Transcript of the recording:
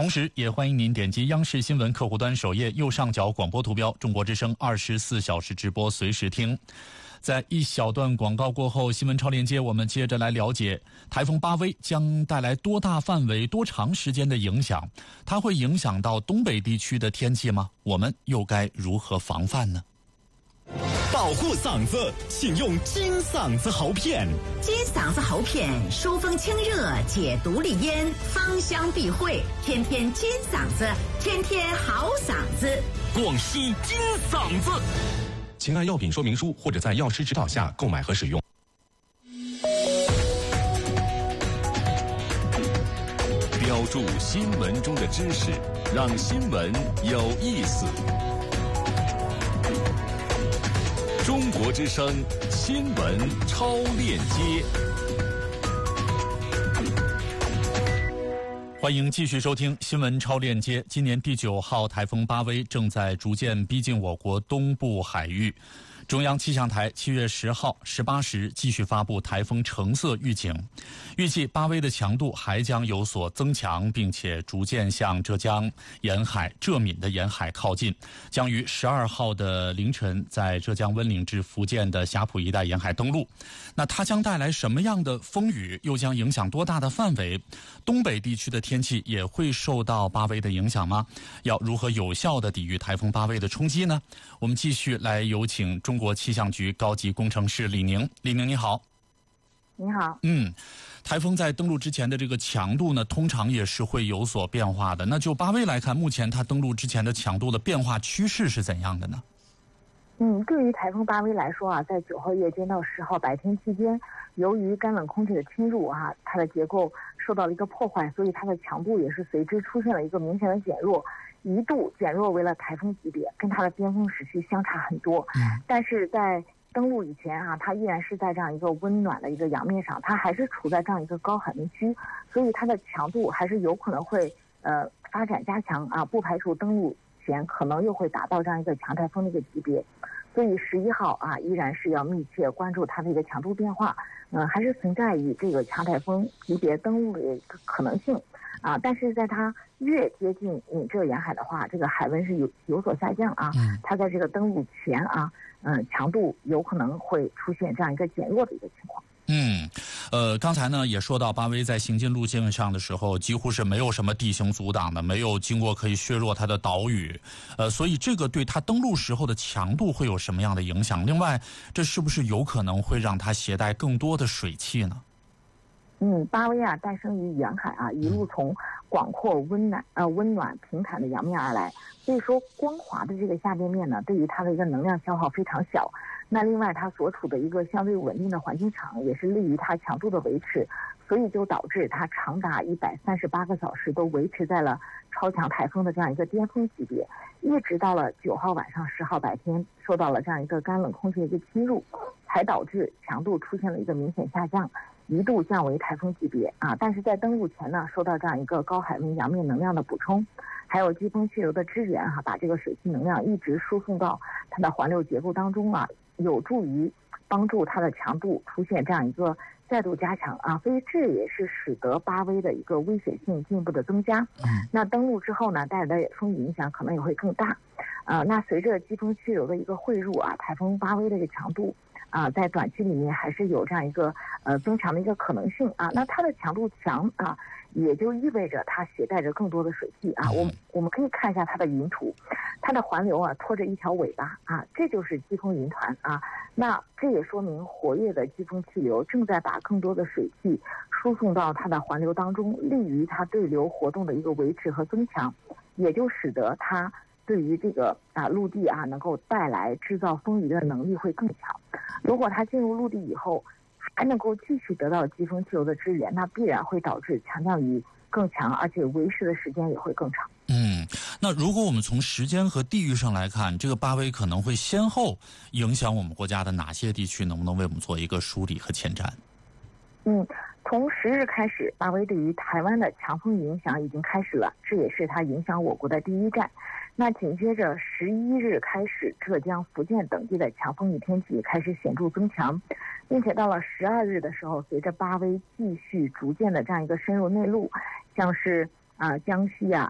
同时也欢迎您点击央视新闻客户端首页右上角广播图标中国之声24小时直播随时听。在一小段广告过后，新闻超链接我们接着来了解台风巴威将带来多大范围、多长时间的影响，它会影响到东北地区的天气吗？我们又该如何防范呢？ 保护嗓子，请用金嗓子喉片。 金嗓子喉片疏风清热，解毒利咽，芳香避秽，天天金嗓子，天天好嗓子。 广西金嗓子，请按药品说明书或者在药师指导下购买和使用。标注新闻中的知识，让新闻有意思。中国之声新闻超链接， 欢迎继续收听新闻超链接。今年第9号台风巴威正在逐渐逼近我国东部海域。中央气象台7月10号18时继续发布台风橙色预警，预计巴威的强度还将有所增强，并且逐渐向浙江沿海、浙闽的沿海靠近，将于12号的凌晨在浙江温岭至福建的霞浦一带沿海登陆。那它将带来什么样的风雨，又将影响多大的范围？东北地区的天气也会受到巴威的影响吗？要如何有效地抵御台风巴威的冲击呢？我们继续来有请中国气象局高级工程师李宁。李宁你好。 你好。 台风在登陆之前的这个强度呢，通常也是会有所变化的。那就巴威来看，目前它登陆之前的强度的变化趋势是怎样的呢？ 对于台风巴威来说啊，在9号夜间到10号白天期间，由于干冷空气的侵入啊，它的结构受到了一个破坏，所以它的强度也是随之出现了一个明显的减弱，一度减弱为了台风级别，跟它的巅峰时期相差很多。但是在登陆以前啊，它依然是在这样一个温暖的一个洋面上，它还是处在这样一个高海面区，所以它的强度还是有可能会发展加强啊，不排除登陆前可能又会达到这样一个强台风的一个级别。所以11号啊，依然是要密切关注它的一个强度变化，还是存在于这个强台风级别登陆的一个可能性啊。但是在它越接近闽浙沿海的话，这个海温是有所下降啊。它在这个登陆前啊，强度有可能会出现这样一个减弱的一个情况。 刚才呢也说到巴威在行进路径上的时候，几乎是没有什么地形阻挡的，没有经过可以削弱它的岛屿，所以这个对它登陆时候的强度会有什么样的影响？另外，这是不是有可能会让它携带更多的水汽呢？ 巴威啊，诞生于沿海啊，一路从广阔温暖平坦的洋面而来，所以说光滑的这个下边面呢，对于它的一个能量消耗非常小。那另外它所处的一个相对稳定的环境场，也是利于它强度的维持，所以就导致它长达138个小时都维持在了超强台风的这样一个巅峰级别，一直到了9号晚上10号白天受到了这样一个干冷空气的一个侵入，才导致强度出现了一个明显下降，一度降为台风级别啊。但是在登陆前呢，受到这样一个高海温洋面能量的补充，还有季风气流的支援把这个水汽能量一直输送到它的环流结构当中啊，有助于帮助它的强度出现这样一个再度加强啊，所以这也是使得巴威的一个危险性进一步的增加。那登陆之后呢，带来的风雨影响可能也会更大。那随着季风气流的一个汇入啊，台风巴威的一个强度在短期里面还是有这样一个增强的一个可能性啊。那它的强度强啊，也就意味着它携带着更多的水汽啊。我们可以看一下它的云图，它的环流啊拖着一条尾巴啊，这就是季风云团啊。那这也说明活跃的季风气流正在把更多的水汽输送到它的环流当中，利于它对流活动的一个维持和增强，也就使得它对于这个陆地能够带来制造风雨的能力会更强。如果它进入陆地以后还能够继续得到季风气流的支援，那必然会导致强降雨更强，而且维持的时间也会更长。 那如果我们从时间和地域上来看，这个巴威可能会先后影响我们国家的哪些地区？能不能为我们做一个梳理和前瞻？ 从10日开始，巴威对于台湾的强风影响已经开始了，这也是它影响我国的第一站。那紧接着11日开始，浙江、福建等地的强风雨天气开始显著增强，并且到了12日的时候，随着巴威继续逐渐的这样一个深入内陆，像是江西